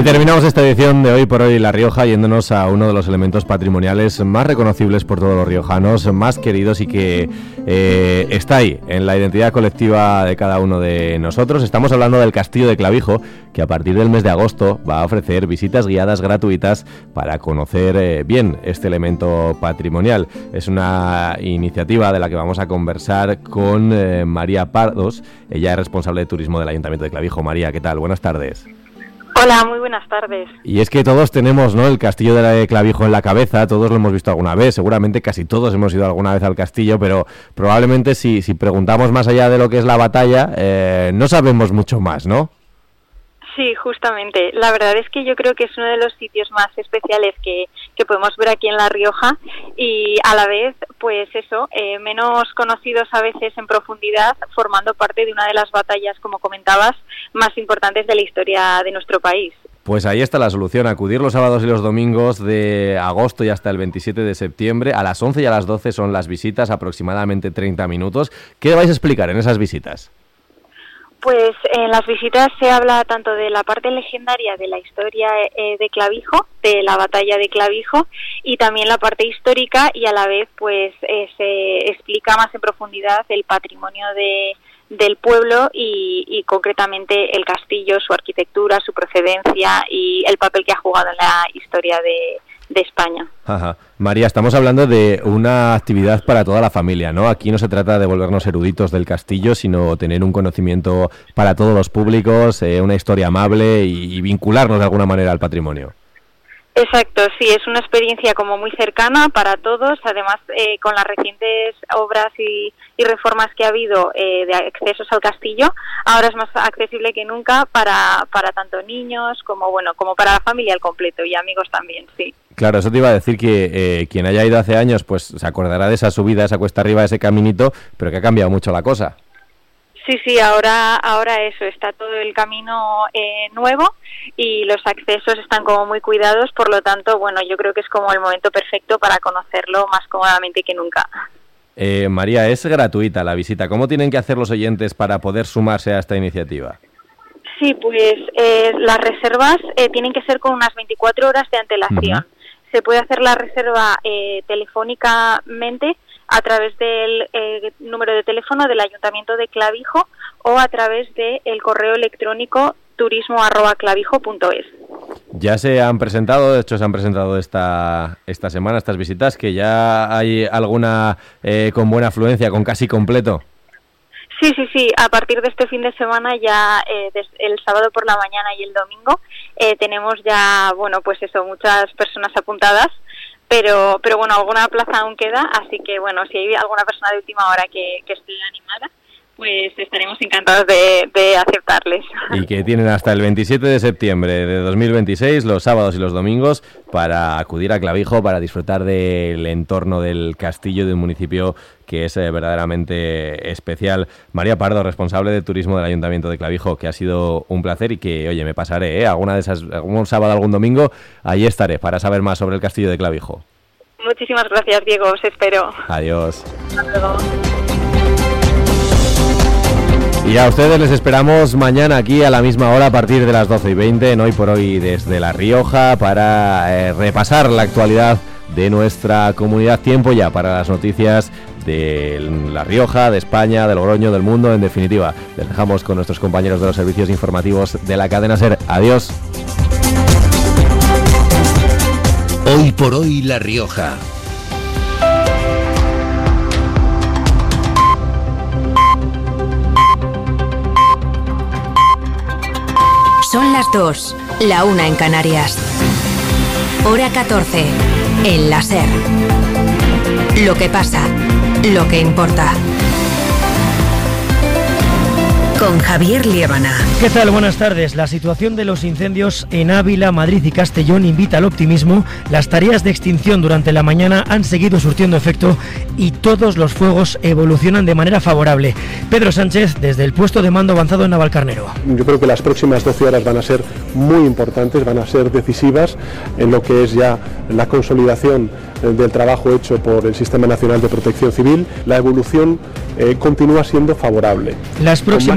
terminamos esta edición de Hoy por Hoy La Rioja yéndonos a uno de los elementos patrimoniales más reconocibles por todos los riojanos, más queridos y que está ahí, en la identidad colectiva de cada uno de nosotros. Estamos hablando del Castillo de Clavijo, que a partir del mes de agosto va a ofrecer visitas guiadas gratuitas para conocer bien este elemento patrimonial. Es una iniciativa de la que vamos a conversar con María Pardos. Ella es responsable de turismo del Ayuntamiento de Clavijo. María, ¿qué tal? Buenas tardes. Hola, muy buenas tardes. Y es que todos tenemos, ¿no?, el Castillo de Clavijo en la cabeza, todos lo hemos visto alguna vez, seguramente casi todos hemos ido alguna vez al castillo, pero probablemente si preguntamos más allá de lo que es la batalla, no sabemos mucho más, ¿no? Sí, justamente. La verdad es que yo creo que es uno de los sitios más especiales que podemos ver aquí en La Rioja y a la vez, pues eso, menos conocidos a veces en profundidad, formando parte de una de las batallas, como comentabas, más importantes de la historia de nuestro país. Pues ahí está la solución, acudir los sábados y los domingos de agosto y hasta el 27 de septiembre. A las 11 y a las 12 son las visitas, aproximadamente 30 minutos. ¿Qué vais a explicar en esas visitas? Pues en las visitas se habla tanto de la parte legendaria de la historia de Clavijo, de la batalla de Clavijo, y también la parte histórica, y a la vez pues se explica más en profundidad el patrimonio del pueblo y concretamente el castillo, su arquitectura, su procedencia y el papel que ha jugado en la historia de España. Ajá. María, estamos hablando de una actividad para toda la familia, ¿no? Aquí no se trata de volvernos eruditos del castillo, sino tener un conocimiento para todos los públicos, una historia amable y vincularnos de alguna manera al patrimonio. Exacto, sí, es una experiencia como muy cercana para todos, además con las recientes obras y reformas que ha habido de accesos al castillo, ahora es más accesible que nunca para tanto niños como para la familia al completo y amigos también, sí. Claro, eso te iba a decir que quien haya ido hace años pues se acordará de esa subida, esa cuesta arriba, ese caminito, pero que ha cambiado mucho la cosa. Sí, ahora eso, está todo el camino nuevo y los accesos están como muy cuidados, por lo tanto, bueno, yo creo que es como el momento perfecto para conocerlo más cómodamente que nunca. María, es gratuita la visita. ¿Cómo tienen que hacer los oyentes para poder sumarse a esta iniciativa? Sí, pues las reservas tienen que ser con unas 24 horas de antelación. Uh-huh. Se puede hacer la reserva telefónicamente a través del número de teléfono del Ayuntamiento de Clavijo o a través del correo electrónico turismo@clavijo.es. Ya se han presentado, de hecho se han presentado esta semana estas visitas, que ya hay alguna con buena afluencia, con casi completo. Sí, a partir de este fin de semana ya el sábado por la mañana y el domingo tenemos ya, pues eso, muchas personas apuntadas. Pero bueno, alguna plaza aún queda, así que bueno, si hay alguna persona de última hora que esté animada, pues estaremos encantados de aceptarles. Y que tienen hasta el 27 de septiembre de 2026, los sábados y los domingos, para acudir a Clavijo, para disfrutar del entorno del castillo de un municipio que es verdaderamente especial. María Pardo, responsable de turismo del Ayuntamiento de Clavijo, que ha sido un placer y que, oye, me pasaré, algún sábado, algún domingo, ahí estaré para saber más sobre el castillo de Clavijo. Muchísimas gracias, Diego, os espero. Adiós. Hasta luego. Y a ustedes les esperamos mañana aquí a la misma hora a partir de las 12:20 en Hoy por Hoy desde La Rioja para repasar la actualidad de nuestra comunidad. Tiempo ya para las noticias de La Rioja, de España, de Logroño, del mundo, en definitiva. Les dejamos con nuestros compañeros de los servicios informativos de la cadena SER. Adiós. Hoy por Hoy La Rioja. Son las 2, la 1 en Canarias. Hora 14, en la SER. Lo que pasa, lo que importa. Con Javier Liébana. ¿Qué tal? Buenas tardes. La situación de los incendios en Ávila, Madrid y Castellón invita al optimismo. Las tareas de extinción durante la mañana han seguido surtiendo efecto y todos los fuegos evolucionan de manera favorable. Pedro Sánchez, desde el puesto de mando avanzado en Navalcarnero. Yo creo que las próximas 12 horas van a ser muy importantes, van a ser decisivas en lo que es ya la consolidación del trabajo hecho por el Sistema Nacional de Protección Civil. La evolución continúa siendo favorable. Las próximas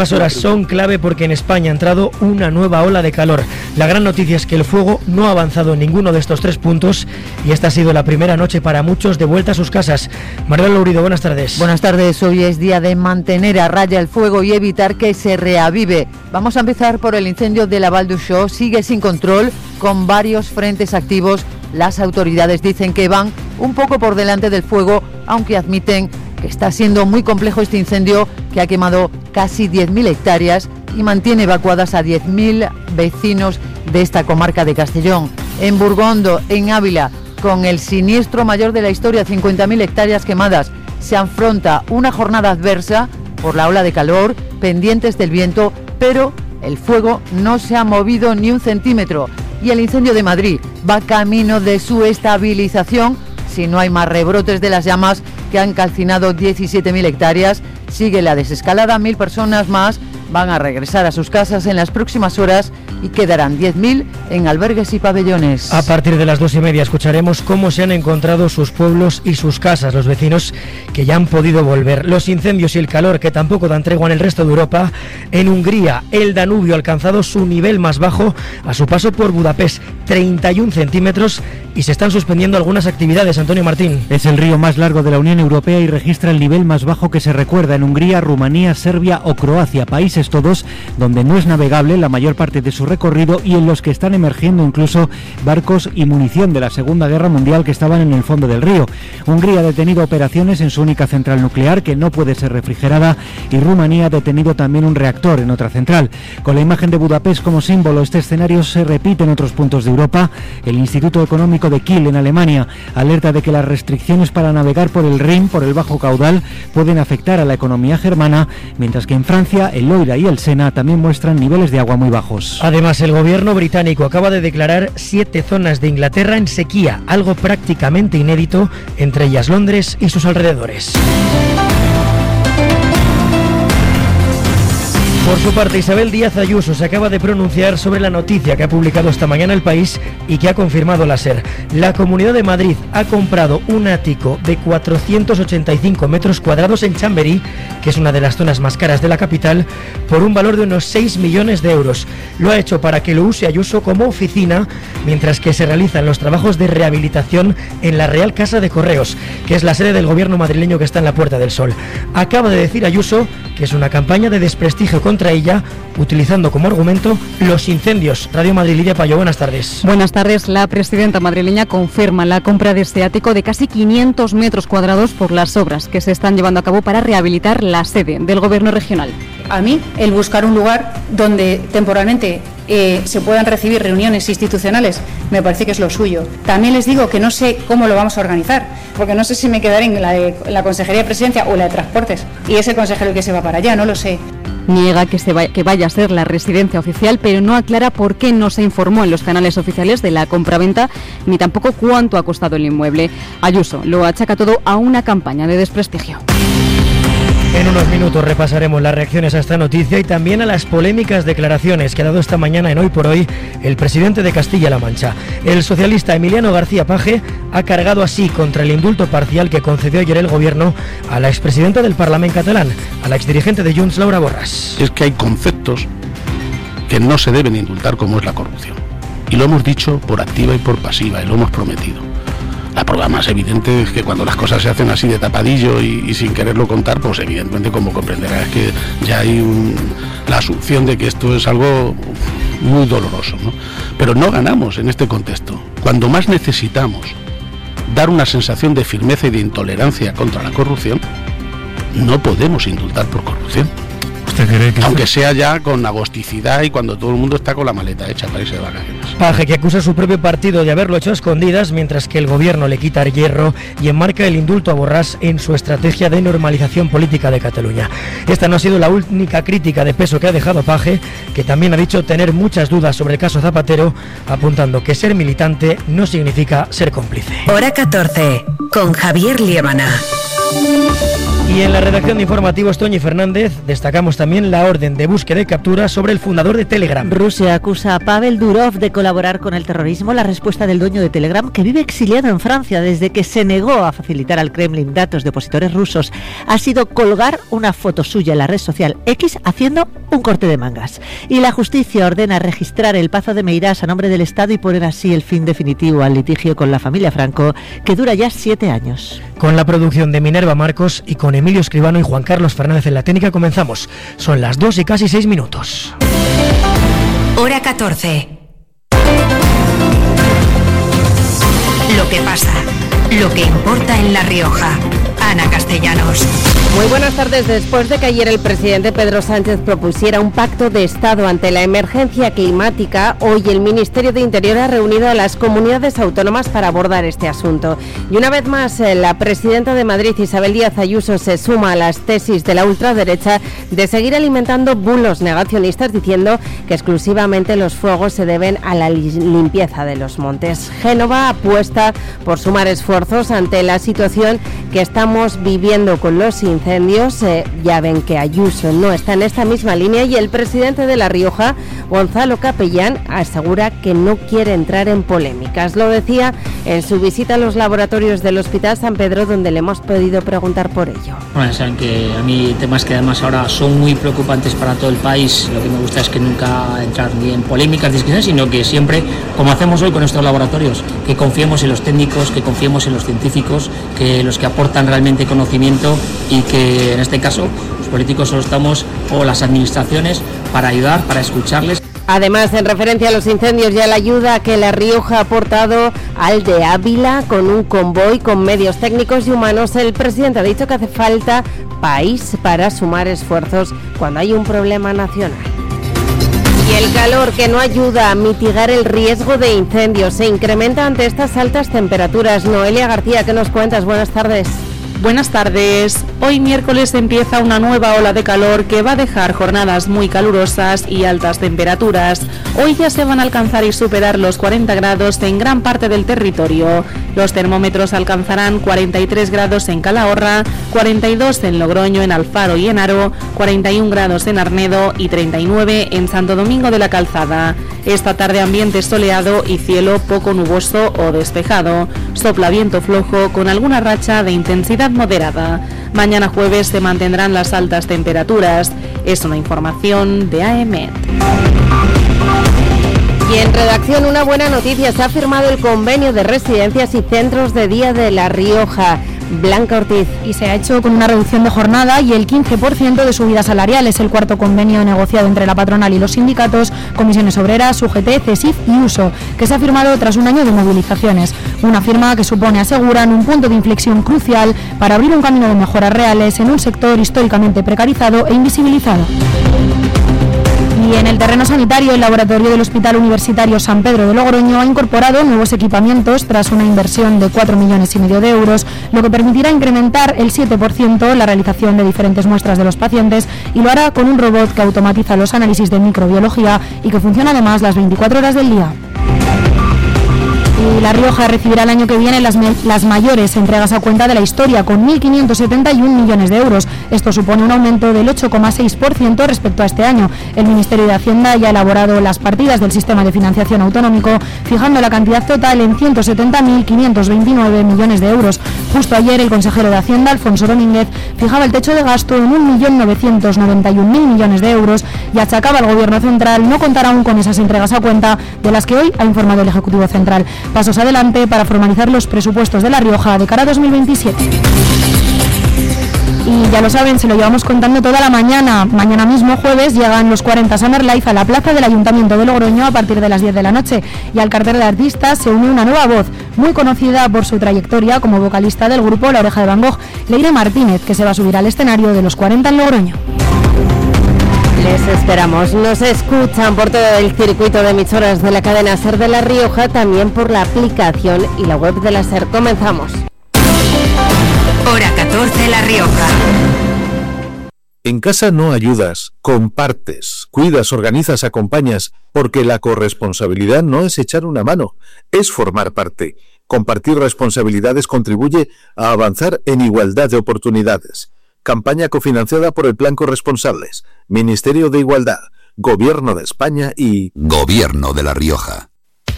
próximas horas son clave porque en España ha entrado una nueva ola de calor. La gran noticia es que el fuego no ha avanzado en ninguno de estos 3 puntos y esta ha sido la primera noche para muchos de vuelta a sus casas. Manuel Lourido, buenas tardes. Buenas tardes, hoy es día de mantener a raya el fuego y evitar que se reavive. Vamos a empezar por el incendio de la Val d'Uixó, sigue sin control con varios frentes activos. Las autoridades dicen que van un poco por delante del fuego, aunque admiten que está siendo muy complejo este incendio que ha quemado casi 10.000 hectáreas y mantiene evacuadas a 10.000 vecinos de esta comarca de Castellón. En Burgondo, en Ávila, con el siniestro mayor de la historia, 50.000 hectáreas quemadas, se afronta una jornada adversa por la ola de calor, pendientes del viento, pero el fuego no se ha movido ni un centímetro. Y el incendio de Madrid va camino de su estabilización, si no hay más rebrotes de las llamas que han calcinado 17.000 hectáreas. Sigue la desescalada, 1.000 personas más van a regresar a sus casas en las próximas horas y quedarán 10.000 en albergues y pabellones. A partir de las 2:30 escucharemos cómo se han encontrado sus pueblos y sus casas, los vecinos que ya han podido volver. Los incendios y el calor que tampoco dan tregua en el resto de Europa. En Hungría, el Danubio ha alcanzado su nivel más bajo a su paso por Budapest, 31 centímetros, y se están suspendiendo algunas actividades. Antonio Martín. Es el río más largo de la Unión Europea y registra el nivel más bajo que se recuerda en Hungría, Rumanía, Serbia o Croacia, países todos donde no es navegable la mayor parte de su recorrido y en los que están emergiendo incluso barcos y munición de la Segunda Guerra Mundial que estaban en el fondo del río. Hungría ha detenido operaciones en su única central nuclear que no puede ser refrigerada y Rumanía ha detenido también un reactor en otra central. Con la imagen de Budapest como símbolo, este escenario se repite en otros puntos de Europa. El Instituto Económico de Kiel en Alemania alerta de que las restricciones para navegar por el Rin, por el bajo caudal, pueden afectar a la economía germana, mientras que en Francia el Loira y el Sena también muestran niveles de agua muy bajos. Además, el gobierno británico acaba de declarar 7 zonas de Inglaterra en sequía, algo prácticamente inédito, entre ellas Londres y sus alrededores. Por su parte, Isabel Díaz Ayuso se acaba de pronunciar sobre la noticia que ha publicado esta mañana El País y que ha confirmado la SER. La Comunidad de Madrid ha comprado un ático de 485 metros cuadrados en Chamberí, que es una de las zonas más caras de la capital, por un valor de unos 6 millones de euros. Lo ha hecho para que lo use Ayuso como oficina, mientras que se realizan los trabajos de rehabilitación en la Real Casa de Correos, que es la sede del gobierno madrileño que está en la Puerta del Sol. Acaba de decir Ayuso que es una campaña de desprestigio contra ella, utilizando como argumento los incendios. Radio Madrid, Lidia Payo, buenas tardes. Buenas tardes. La presidenta madrileña confirma la compra de este ático de casi 500 metros cuadrados por las obras que se están llevando a cabo para rehabilitar la sede del gobierno regional. A mí, el buscar un lugar donde temporalmente se puedan recibir reuniones institucionales, me parece que es lo suyo. También les digo que no sé cómo lo vamos a organizar, porque no sé si me quedaré en la Consejería de Presidencia o la de Transportes, y es el consejero el que se va para allá, no lo sé. Niega que vaya a ser la residencia oficial, pero no aclara por qué no se informó en los canales oficiales de la compraventa, ni tampoco cuánto ha costado el inmueble. Ayuso lo achaca todo a una campaña de desprestigio. En unos minutos repasaremos las reacciones a esta noticia y también a las polémicas declaraciones que ha dado esta mañana en Hoy por Hoy el presidente de Castilla-La Mancha. El socialista Emiliano García Paje ha cargado así contra el indulto parcial que concedió ayer el gobierno a la expresidenta del Parlamento catalán, a la exdirigente de Junts, Laura Borràs. Es que hay conceptos que no se deben indultar, como es la corrupción. Y lo hemos dicho por activa y por pasiva, y lo hemos prometido. La prueba más evidente es que cuando las cosas se hacen así de tapadillo y sin quererlo contar, pues evidentemente, como comprenderás, es que ya hay la asunción de que esto es algo muy doloroso, ¿no? Pero no ganamos en este contexto. Cuando más necesitamos dar una sensación de firmeza y de intolerancia contra la corrupción, no podemos indultar por corrupción. Aunque sea ya con agosticidad y cuando todo el mundo está con la maleta hecha para irse de vacaciones. Paje, que acusa a su propio partido de haberlo hecho a escondidas, mientras que el gobierno le quita hierro y enmarca el indulto a Borràs en su estrategia de normalización política de Cataluña. Esta no ha sido la única crítica de peso que ha dejado Paje, que también ha dicho tener muchas dudas sobre el caso Zapatero, apuntando que ser militante no significa ser cómplice. Hora 14, con Javier Liébana. Y en la redacción de informativos, Toñi Fernández, destacamos también la orden de búsqueda y captura sobre el fundador de Telegram. Rusia acusa a Pavel Durov de colaborar con el terrorismo. La respuesta del dueño de Telegram, que vive exiliado en Francia desde que se negó a facilitar al Kremlin datos de opositores rusos, ha sido colgar una foto suya en la red social X haciendo un corte de mangas. Y la justicia ordena registrar el Pazo de Meirás a nombre del Estado y poner así el fin definitivo al litigio con la familia Franco, que dura ya 7 años. Con la producción de Minerva Marcos y con Emilio Escribano y Juan Carlos Fernández en la técnica comenzamos. Son las 2 y casi 6 minutos. Hora 14. Lo que pasa, lo que importa en La Rioja. Ana Castellanos. Muy buenas tardes. Después de que ayer el presidente Pedro Sánchez propusiera un pacto de Estado ante la emergencia climática, hoy el Ministerio de Interior ha reunido a las comunidades autónomas para abordar este asunto. Y una vez más, la presidenta de Madrid, Isabel Díaz Ayuso, se suma a las tesis de la ultraderecha de seguir alimentando bulos negacionistas, diciendo que exclusivamente los fuegos se deben a la limpieza de los montes. Génova apuesta por sumar esfuerzos ante la situación que estamos viviendo con los incendios. Ya ven que Ayuso no está en esta misma línea y el presidente de La Rioja, Gonzalo Capellán, asegura que no quiere entrar en polémicas. Lo decía en su visita a los laboratorios del Hospital San Pedro, donde le hemos podido preguntar por ello. Bueno, saben que a mí temas que además ahora son muy preocupantes para todo el país, lo que me gusta es que nunca entrar ni en polémicas, discusiones, sino que siempre, como hacemos hoy con estos laboratorios, que confiemos en los técnicos, que confiemos en los científicos, que los que aportan realmente conocimiento, y que en este caso los políticos solo estamos, o las administraciones, para ayudar, para escucharles. Además, en referencia a los incendios y a la ayuda que La Rioja ha aportado al de Ávila con un convoy con medios técnicos y humanos, el presidente ha dicho que hace falta país para sumar esfuerzos cuando hay un problema nacional. Y el calor, que no ayuda a mitigar el riesgo de incendios, se incrementa ante estas altas temperaturas. Noelia García, ¿qué nos cuentas? Buenas tardes. Buenas tardes. Hoy miércoles empieza una nueva ola de calor que va a dejar jornadas muy calurosas y altas temperaturas. Hoy ya se van a alcanzar y superar los 40 grados en gran parte del territorio. Los termómetros alcanzarán 43 grados en Calahorra, 42 en Logroño, en Alfaro y en Haro, 41 grados en Arnedo y 39 en Santo Domingo de la Calzada. Esta tarde ambiente soleado y cielo poco nuboso o despejado. Sopla viento flojo con alguna racha de intensidad moderada. Mañana jueves se mantendrán las altas temperaturas. Es una información de AEMET. Y en redacción, una buena noticia: se ha firmado el convenio de residencias y centros de día de La Rioja. Blanca Ortiz. Y se ha hecho con una reducción de jornada y el 15% de subida salarial. Es el cuarto convenio negociado entre la patronal y los sindicatos, Comisiones Obreras, UGT, CESIF y USO, que se ha firmado tras un año de movilizaciones. Una firma que supone, aseguran, un punto de inflexión crucial para abrir un camino de mejoras reales en un sector históricamente precarizado e invisibilizado. Y en el terreno sanitario, el laboratorio del Hospital Universitario San Pedro de Logroño ha incorporado nuevos equipamientos tras una inversión de 4,5 millones de euros, lo que permitirá incrementar el 7% la realización de diferentes muestras de los pacientes, y lo hará con un robot que automatiza los análisis de microbiología y que funciona además las 24 horas del día. Y La Rioja recibirá el año que viene las mayores entregas a cuenta de la historia, con 1.571 millones de euros. Esto supone un aumento del 8,6% respecto a este año. El Ministerio de Hacienda ya ha elaborado las partidas del sistema de financiación autonómico, fijando la cantidad total en 170.529 millones de euros. Justo ayer, el consejero de Hacienda, Alfonso Domínguez, fijaba el techo de gasto en 1.991.000 millones de euros y achacaba al Gobierno central no contar aún con esas entregas a cuenta, de las que hoy ha informado el Ejecutivo Central. Pasos adelante para formalizar los presupuestos de La Rioja de cara a 2027. Y ya lo saben, se lo llevamos contando toda la mañana. Mañana mismo, jueves, llegan los 40 Summer Life a la plaza del Ayuntamiento de Logroño a partir de las 10 de la noche. Y al cartel de artistas se une una nueva voz, muy conocida por su trayectoria como vocalista del grupo La Oreja de Van Gogh, Leire Martínez, que se va a subir al escenario de los 40 en Logroño. Les esperamos. Nos escuchan por todo el circuito de emisoras de la cadena SER de La Rioja, también por la aplicación y la web de la SER. Comenzamos. Hora 14, La Rioja. En casa no ayudas, compartes, cuidas, organizas, acompañas, porque la corresponsabilidad no es echar una mano, es formar parte. Compartir responsabilidades contribuye a avanzar en igualdad de oportunidades. Campaña cofinanciada por el Plan Corresponsables, Ministerio de Igualdad, Gobierno de España y Gobierno de La Rioja.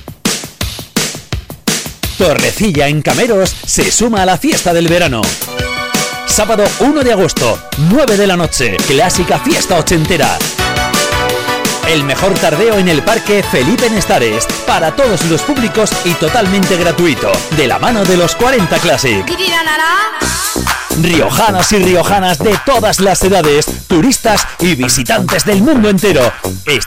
Torrecilla en Cameros se suma a la fiesta del verano. Sábado 1 de agosto, 9 de la noche, clásica fiesta ochentera. El mejor tardeo en el Parque Felipe Nestares, para todos los públicos y totalmente gratuito, de la mano de los 40 Classic. Riojanos y riojanas de todas las edades, turistas y visitantes del mundo entero.